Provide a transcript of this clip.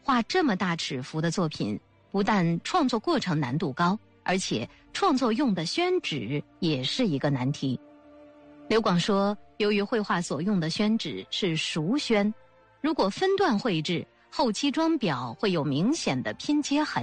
画这么大尺幅的作品，不但创作过程难度高，而且创作用的宣纸也是一个难题。刘广说，由于绘画所用的宣纸是熟宣，如果分段绘制，后期装裱会有明显的拼接痕